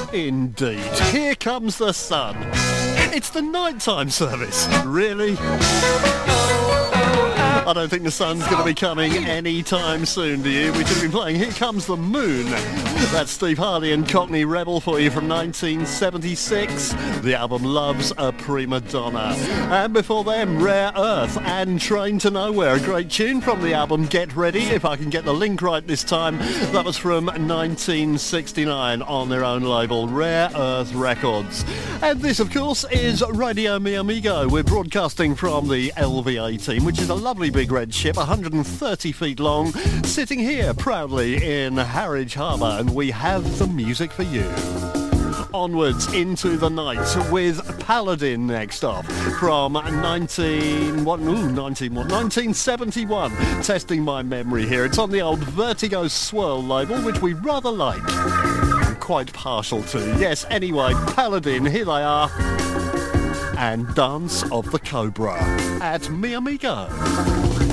Indeed. Here comes the sun. It's the nighttime service. Really? I don't think the sun's going to be coming anytime soon, do you? We should have been playing Here Comes the Moon. That's Steve Hardy and Cockney Rebel for you from 1976. The album Love's a Prima Donna. And before them, Rare Earth and Train to Nowhere. A great tune from the album Get Ready, if I can get the link right this time. That was from 1969 on their own label, Rare Earth Records. And this, of course, is Radio Mi Amigo. We're broadcasting from the LV-18, which is a lovely big red ship, 130 feet long, sitting here proudly in Harwich Harbour, and we have the music for you. Onwards into the night with Paladin next off from 1971. Testing my memory here. It's on the old Vertigo Swirl label, which we rather like. I'm quite partial to. Yes, anyway, Paladin, here they are. And Dance of the Cobra at Mi Amigo.